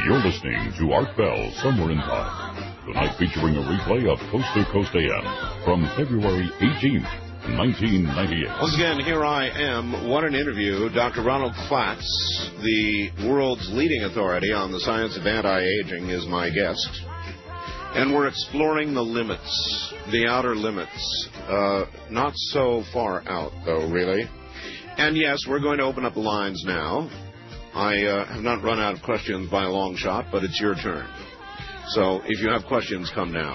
You're listening to Art Bell Somewhere in Time. Tonight featuring a replay of Coast to Coast AM from February 18th, 1998. Once again, here I am. What an interview. Dr. Ronald Klatz, the world's leading authority on the science of anti-aging, is my guest. And we're exploring the limits, the outer limits. Not so far out, though, really. And yes, we're going to open up the lines now. I have not run out of questions by a long shot, but it's your turn. So if you have questions, come now.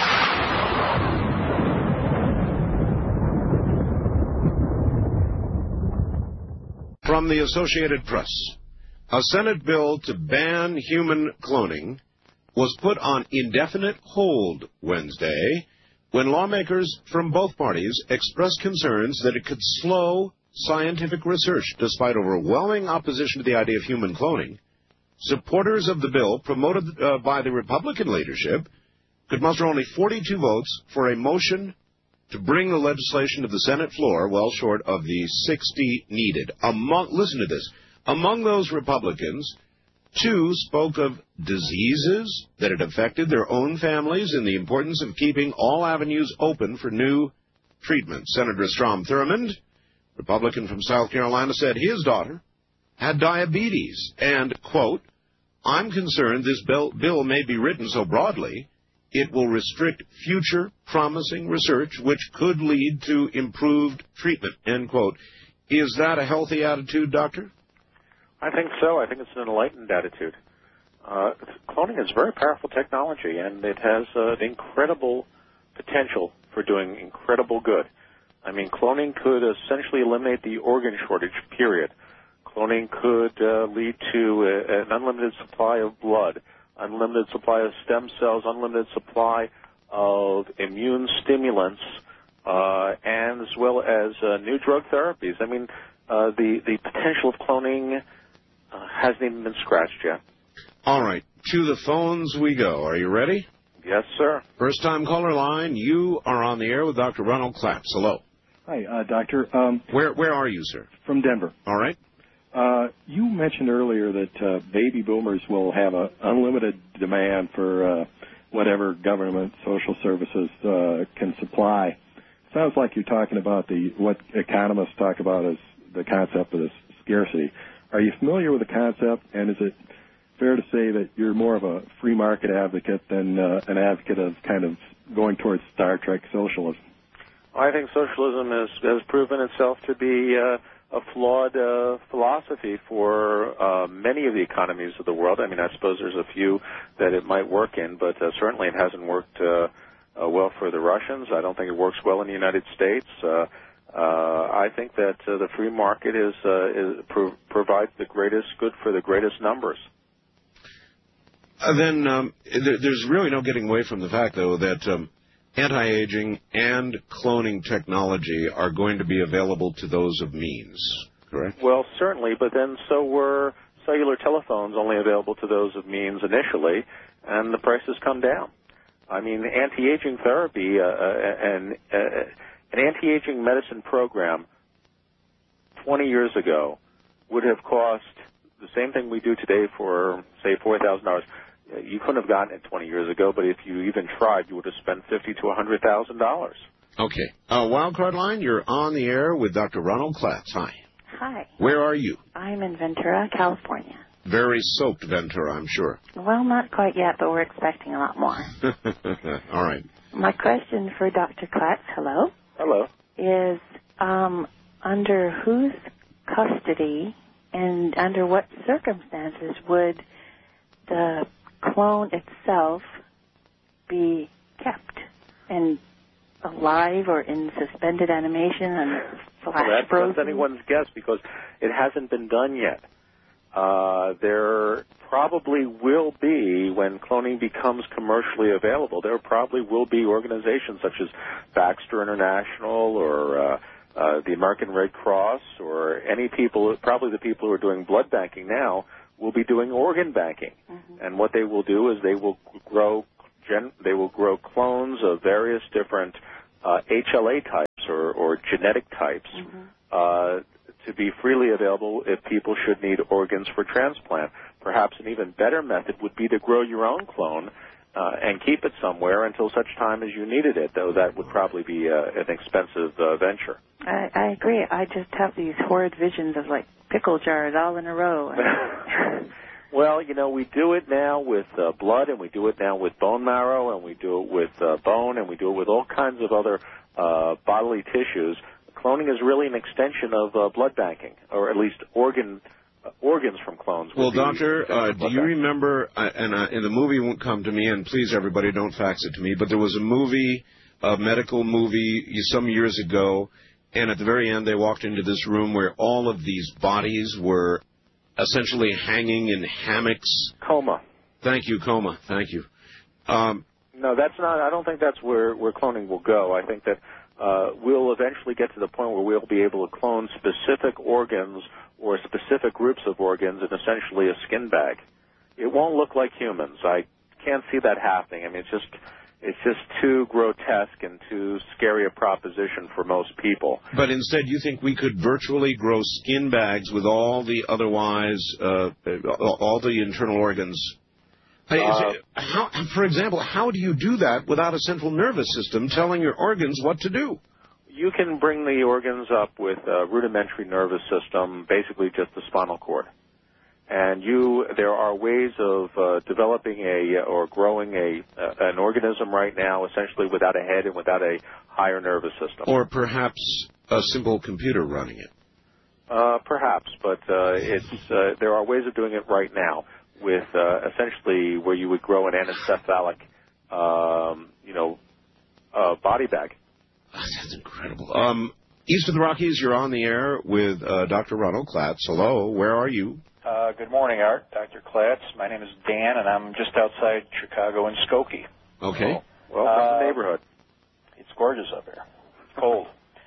From the Associated Press, a Senate bill to ban human cloning was put on indefinite hold Wednesday when lawmakers from both parties expressed concerns that it could slow scientific research. Despite overwhelming opposition to the idea of human cloning, supporters of the bill, promoted by the Republican leadership, could muster only 42 votes for a motion to bring the legislation to the Senate floor, well short of the 60 needed. Listen to this. Among those Republicans, 2 spoke of diseases that had affected their own families and the importance of keeping all avenues open for new treatments. Senator Strom Thurmond, Republican from South Carolina, said his daughter had diabetes and, quote, I'm concerned this bill may be written so broadly it will restrict future promising research which could lead to improved treatment, end quote. Is that a healthy attitude, Doctor? I think so. I think it's an enlightened attitude. Cloning is very powerful technology, and it has an incredible potential for doing incredible good. I mean, cloning could essentially eliminate the organ shortage, period. Cloning could lead to an unlimited supply of blood, unlimited supply of stem cells, unlimited supply of immune stimulants, and as well as new drug therapies. I mean, the potential of cloning hasn't even been scratched yet. All right. To the phones we go. Are you ready? Yes, sir. First-time caller line. You are on the air with Dr. Ronald Klatz. Hello. Hi, Doctor. Where are you, sir? From Denver. All right. You mentioned earlier that baby boomers will have an unlimited demand for whatever government social services can supply. Sounds like you're talking about what economists talk about as the concept of this scarcity. Are you familiar with the concept, and is it fair to say that you're more of a free market advocate than an advocate of kind of going towards Star Trek socialism? I think socialism has proven itself to be a flawed philosophy for many of the economies of the world. I mean, I suppose there's a few that it might work in, but certainly it hasn't worked well for the Russians. I don't think it works well in the United States. I think that the free market provides the greatest good for the greatest numbers. Then there's really no getting away from the fact, though, that anti-aging and cloning technology are going to be available to those of means, correct? Well, certainly, but then so were cellular telephones only available to those of means initially, and the prices come down. I mean, anti-aging therapy and an anti-aging medicine program 20 years ago would have cost the same thing we do today for, say, $4,000. You couldn't have gotten it 20 years ago, but if you even tried, you would have spent $50,000 to $100,000. Okay. Wildcard line, you're on the air with Dr. Ronald Klatz. Hi. Hi. Where are you? I'm in Ventura, California. Very soaked Ventura, I'm sure. Well, not quite yet, but we're expecting a lot more. All right. My question for Dr. Klatz, hello? Hello. Is under whose custody and under what circumstances would the clone itself be kept? And alive or in suspended animation and flash frozen? That's anyone's guess because it hasn't been done yet. There probably will be, when cloning becomes commercially available, there probably will be organizations such as Baxter International or the American Red Cross or any people, probably the people who are doing blood banking now, will be doing organ banking. Mm-hmm. And what they will do is they will grow clones of various different HLA types or genetic types. Mm-hmm. To be freely available if people should need organs for transplant. perhaps an even better method would be to grow your own clone and keep it somewhere until such time as you needed it, though that would probably be an expensive venture. I agree. I just have these horrid visions of, like, pickle jars all in a row. Well, we do it now with blood, and we do it now with bone marrow, and we do it with bone, and we do it with all kinds of other bodily tissues. Cloning is really an extension of blood banking, or at least organs from clones. Well, Doctor, do you remember, and the movie won't come to me, and please, everybody, don't fax it to me, but there was a medical movie some years ago, and at the very end they walked into this room where all of these bodies were essentially hanging in hammocks. Coma. Thank you, coma. Thank you. No, that's not. I don't think that's where cloning will go. I think that we'll eventually get to the point where we'll be able to clone specific organs or specific groups of organs in essentially a skin bag. It won't look like humans. I can't see that happening. I mean, it's just too grotesque and too scary a proposition for most people. But instead, you think we could virtually grow skin bags with all the all the internal organs? For example, how do you do that without a central nervous system telling your organs what to do? You can bring the organs up with a rudimentary nervous system, basically just the spinal cord. And there are ways of developing or growing an organism right now, essentially without a head and without a higher nervous system. Or perhaps a simple computer running it. Perhaps, but there are ways of doing it right now with essentially where you would grow an anencephalic, body bag. That's incredible. East of the Rockies, you're on the air with Dr. Ronald Klatz. Hello, where are you? Good morning, Art. Dr. Klatz. My name is Dan, and I'm just outside Chicago in Skokie. Okay. Well, what's the neighborhood? It's gorgeous up here. It's cold.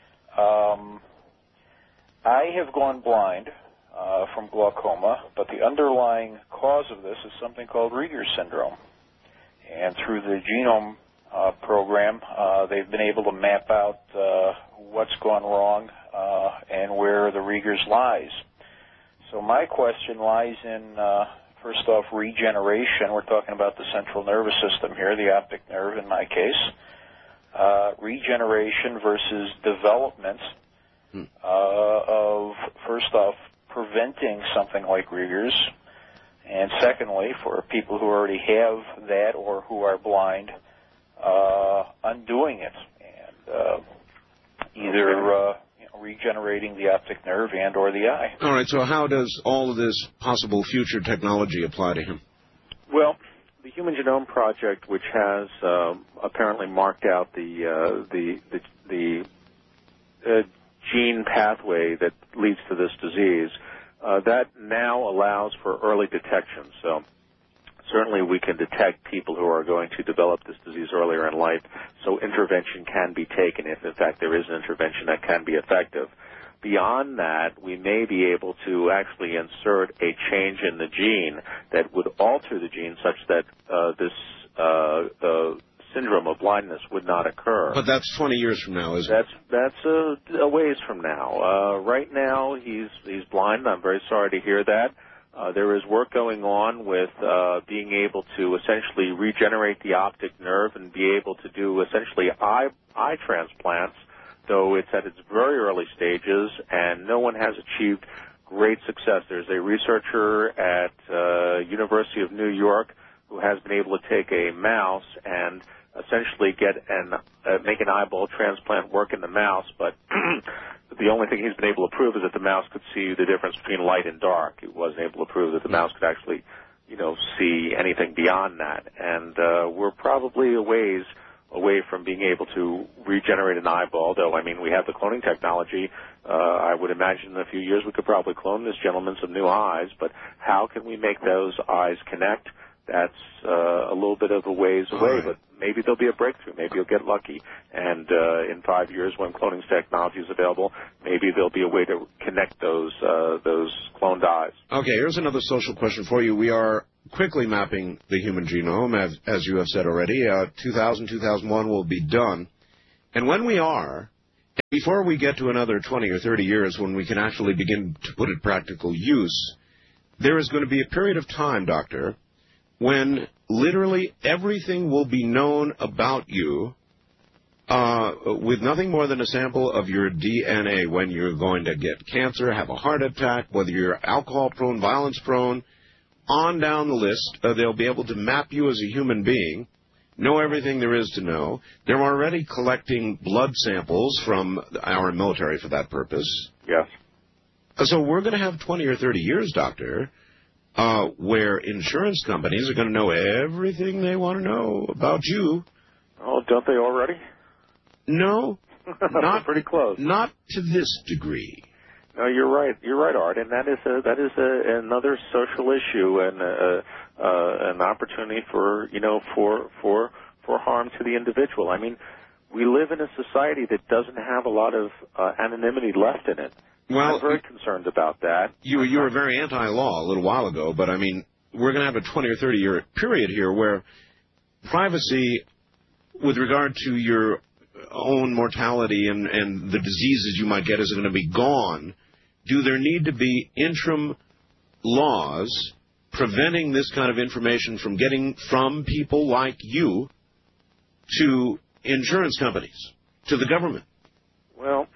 I have gone blind from glaucoma, but the underlying cause of this is something called Rieger's syndrome. And through the genome program, they've been able to map out what's gone wrong and where the Rieger's lies. So my question lies in, first off, regeneration. We're talking about the central nervous system here, the optic nerve in my case. Regeneration versus development of, first off, preventing something like Rieger's, and secondly, for people who already have that or who are blind, undoing it and either regenerating the optic nerve and or the eye. All right, so how does all of this possible future technology apply to him? Well, the Human Genome Project, which has apparently marked out the gene pathway that leads to this disease, that now allows for early detection. So certainly we can detect people who are going to develop this disease earlier in life, so intervention can be taken if, in fact, there is an intervention that can be effective. Beyond that, we may be able to actually insert a change in the gene that would alter the gene such that this syndrome of blindness would not occur. But that's 20 years from now, isn't it? That's a ways from now. Right now, he's blind. I'm very sorry to hear that. There is work going on with being able to essentially regenerate the optic nerve and be able to do essentially eye transplants, though it's at its very early stages, and no one has achieved great success. There's a researcher at University of New York who has been able to take a mouse and essentially make an eyeball transplant work in the mouse, but the only thing he's been able to prove is that the mouse could see the difference between light and dark. He wasn't able to prove that the mouse could actually, see anything beyond that. And we're probably a ways away from being able to regenerate an eyeball, though, we have the cloning technology. I would imagine in a few years we could probably clone this gentleman some new eyes, but how can we make those eyes connect? That's a little bit of a ways away, but maybe there'll be a breakthrough. Maybe you'll get lucky. And in 5 years, when cloning technology is available, maybe there'll be a way to connect those cloned eyes. Okay, here's another social question for you. We are quickly mapping the human genome, as you have said already. 2000, 2001 will be done. And when we are, before we get to another 20 or 30 years when we can actually begin to put it practical use, there is going to be a period of time, Doctor, when literally everything will be known about you with nothing more than a sample of your DNA, when you're going to get cancer, have a heart attack, whether you're alcohol-prone, violence-prone, on down the list. They'll be able to map you as a human being, know everything there is to know. They're already collecting blood samples from our military for that purpose. Yes. So we're going to have 20 or 30 years, Doctor, where insurance companies are going to know everything they want to know about you. Oh, don't they already? No, not pretty close. Not to this degree. No, you're right. You're right, Art, and that is another social issue and an opportunity for harm to the individual. I mean, we live in a society that doesn't have a lot of anonymity left in it. Well, I'm very concerned about that. You were very anti-law a little while ago, but I mean, we're going to have a 20 or 30 year period here where privacy with regard to your own mortality and the diseases you might get is going to be gone. Do there need to be interim laws preventing this kind of information from getting from people like you to insurance companies, to the government? Well,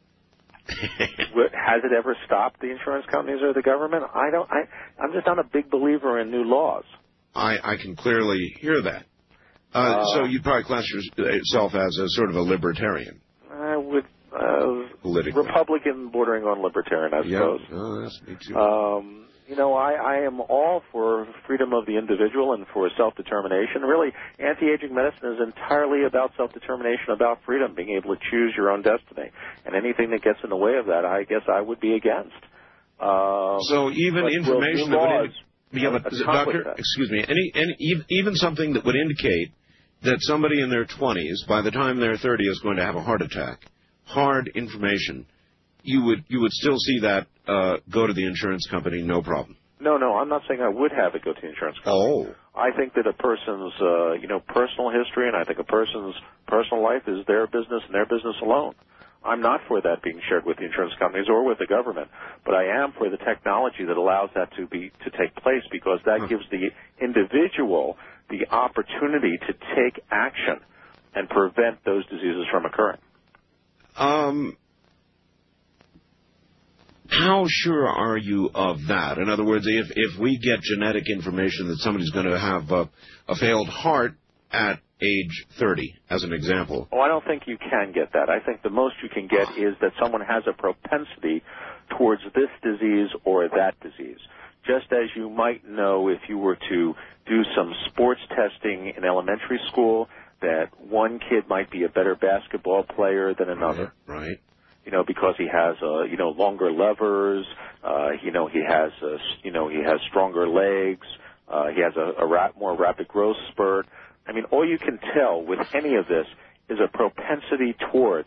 has it ever stopped the insurance companies or the government? I'm just not a big believer in new laws. I can clearly hear that. So you'd probably class yourself as a sort of a libertarian. I would. Politically. Republican bordering on libertarian, I suppose. Yeah, oh, that's me too. I am all for freedom of the individual and for self-determination. Really, anti-aging medicine is entirely about self-determination, about freedom, being able to choose your own destiny. And anything that gets in the way of that, I guess I would be against. So even information that would Doctor, excuse me, even something that would indicate that somebody in their 20s, by the time they're 30, is going to have a heart attack, hard information, you would still see that go to the insurance company, no problem. No, I'm not saying I would have it go to the insurance company. Oh. I think that a person's, personal history, and I think a person's personal life is their business and their business alone. I'm not for that being shared with the insurance companies or with the government, but I am for the technology that allows that to take place, because that gives the individual the opportunity to take action and prevent those diseases from occurring. How sure are you of that? In other words, if we get genetic information that somebody's going to have a failed heart at age 30, as an example. Oh, I don't think you can get that. I think the most you can get is that someone has a propensity towards this disease or that disease. Just as you might know if you were to do some sports testing in elementary school that one kid might be a better basketball player than another. Right. Because he has, longer levers, he has stronger legs, he has a more rapid growth spurt. I mean, all you can tell with any of this is a propensity towards.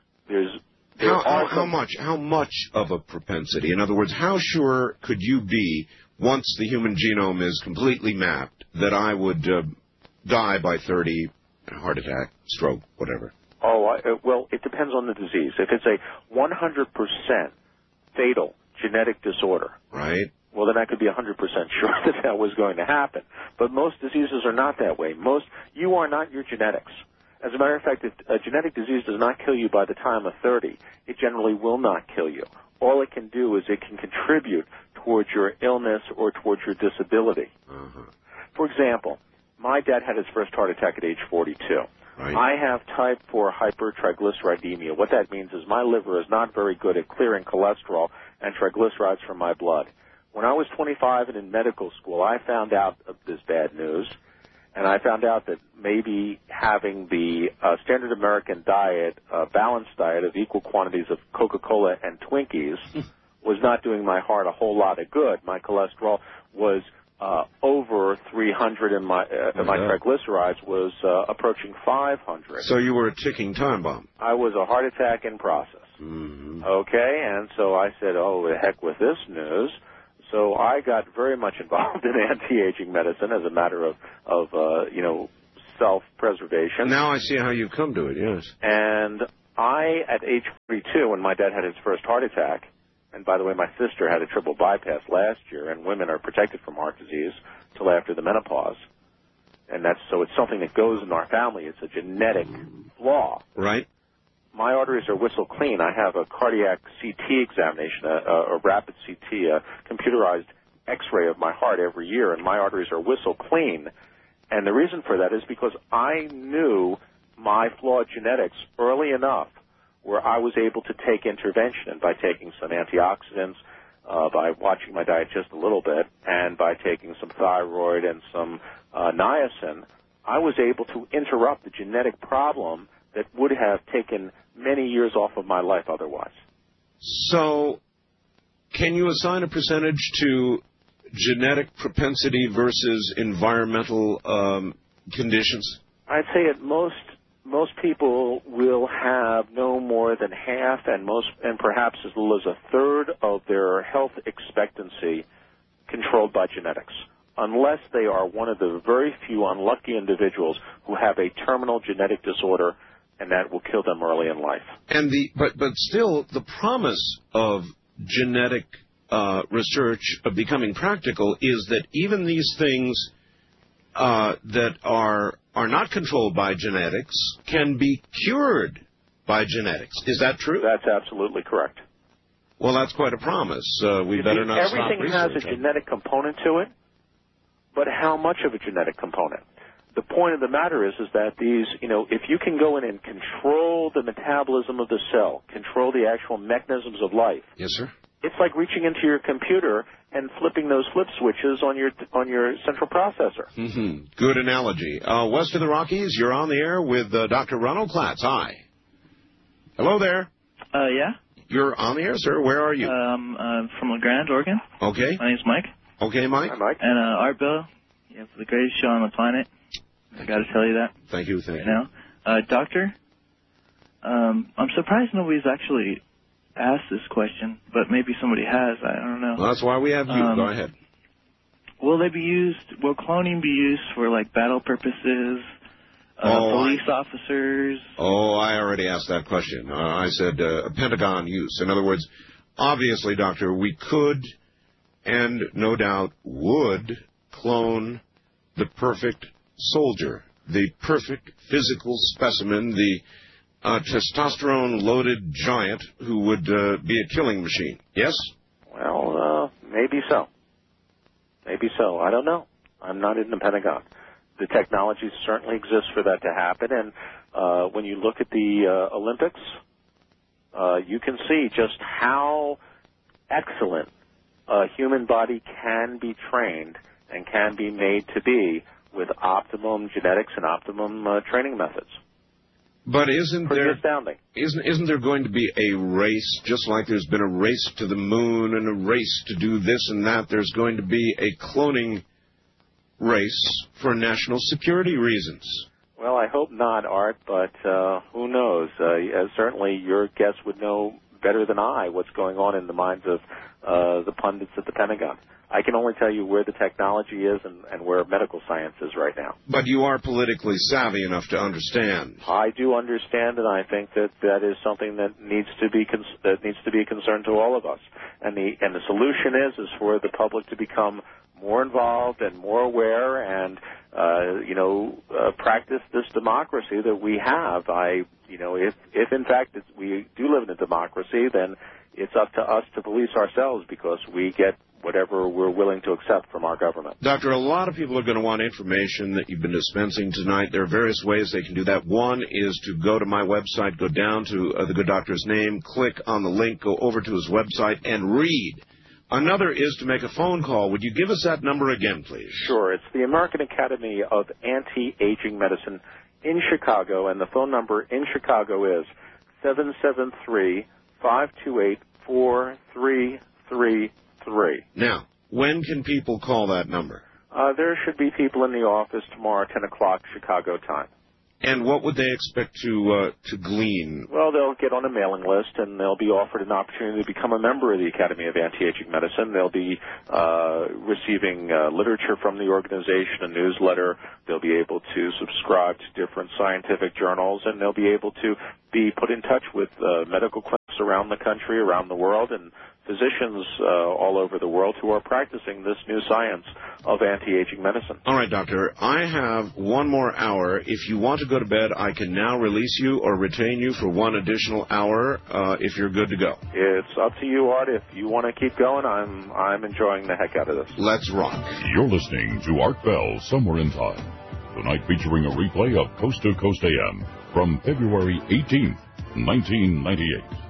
How much of a propensity? In other words, how sure could you be once the human genome is completely mapped that I would die by 30, heart attack, stroke, whatever? Oh, well, it depends on the disease. If it's a 100% fatal genetic disorder, right? Well, then I could be 100% sure that was going to happen. But most diseases are not that way. You are not your genetics. As a matter of fact, if a genetic disease does not kill you by the time of 30, it generally will not kill you. All it can do is it can contribute towards your illness or towards your disability. For example, my dad had his first heart attack at age 42. Right. I have type 4 hypertriglyceridemia. What that means is my liver is not very good at clearing cholesterol and triglycerides from my blood. When I was 25 and in medical school, I found out of this bad news, and I found out that maybe having the standard American diet, balanced diet of equal quantities of Coca-Cola and Twinkies was not doing my heart a whole lot of good. My cholesterol was over 300, and my triglycerides was approaching 500. So you were a ticking time bomb. I was a heart attack in process. Mm-hmm. Okay, and so I said, oh, the heck with this news. So I got very much involved in anti-aging medicine as a matter of self-preservation. Now I see how you've come to it, yes. And I, at age 42, when my dad had his first heart attack, And by the way, my sister had a triple bypass last year, and women are protected from heart disease till after the menopause. And so it's something that goes in our family. It's a genetic flaw. Right. My arteries are whistle clean. I have a cardiac CT examination, a rapid CT, a computerized X-ray of my heart every year, and my arteries are whistle clean. And the reason for that is because I knew my flawed genetics early enough where I was able to take intervention, and by taking some antioxidants, by watching my diet just a little bit, and by taking some thyroid and some niacin, I was able to interrupt the genetic problem that would have taken many years off of my life otherwise. So can you assign a percentage to genetic propensity versus environmental conditions? I'd say at most people will have no more than half and perhaps as little as a third of their health expectancy controlled by genetics, unless they are one of the very few unlucky individuals who have a terminal genetic disorder, and that will kill them early in life. And but still, the promise of genetic research of becoming practical is that even these things that are not controlled by genetics can be cured by genetics. Is that true? That's absolutely correct. Well, that's quite a promise. We better not stop research. Everything has a genetic component to it, but how much of a genetic component? The point of the matter is that these, if you can go in and control the metabolism of the cell, control the actual mechanisms of life. Yes, sir. It's like reaching into your computer and flipping those flip switches on your central processor. Mm-hmm. Good analogy. West of the Rockies, you're on the air with Dr. Ronald Klatz. Hi. Hello there. Yeah. You're on the air, sir. Where are you? I'm from LeGrand, Oregon. Okay. My name's Mike. Okay, Mike. Hi, Mike. And Art Bell, you have the greatest show on the planet. I got to tell you that. Thank you. Thank you. Now, Doctor, I'm surprised nobody's actually asked this question, but maybe somebody has. I don't know. Well, that's why we have you. Go ahead. Will cloning be used for like battle purposes? Police officers? Oh, I already asked that question. I said Pentagon use. In other words, obviously, Doctor, we could and no doubt would clone the perfect soldier, the perfect physical specimen, the testosterone-loaded giant who would be a killing machine. Yes? Well, maybe so. Maybe so. I don't know. I'm not in the Pentagon. The technology certainly exists for that to happen, and when you look at the Olympics, you can see just how excellent a human body can be trained and can be made to be with optimum genetics and optimum training methods. But isn't there going to be a race, just like there's been a race to the moon and a race to do this and that? There's going to be a cloning race for national security reasons. Well, I hope not, Art, but who knows? Certainly your guests would know better than I what's going on in the minds of the pundits at the Pentagon. I can only tell you where the technology is and where medical science is right now. But you are politically savvy enough to understand. I do understand, and I think that is something that needs to be a concern to all of us. And the solution is for the public to become more involved and more aware and practice this democracy that we have. If in fact we do live in a democracy, then it's up to us to police ourselves because we get whatever we're willing to accept from our government. Doctor, a lot of people are going to want information that you've been dispensing tonight. There are various ways they can do that. One is to go to my website, go down to the good doctor's name, click on the link, go over to his website, and read. Another is to make a phone call. Would you give us that number again, please? Sure. It's the American Academy of Anti-Aging Medicine in Chicago, and the phone number in Chicago is 773-528-4333. Now, when can people call that number? There should be people in the office tomorrow at 10 o'clock Chicago time. And what would they expect to glean? Well, they'll get on a mailing list, and they'll be offered an opportunity to become a member of the Academy of Anti-Aging Medicine. They'll be receiving literature from the organization, a newsletter. They'll be able to subscribe to different scientific journals, and they'll be able to be put in touch with medical clinics around the country, around the world, and physicians all over the world who are practicing this new science of anti-aging medicine. All right, doctor, I have one more hour. If you want to go to bed, I can now release you or retain you for one additional hour if you're good to go. It's up to you, Art. If you want to keep going, I'm enjoying the heck out of this. Let's rock. You're listening to Art Bell, Somewhere in Time. Tonight featuring a replay of Coast to Coast AM from February 18th, 1998.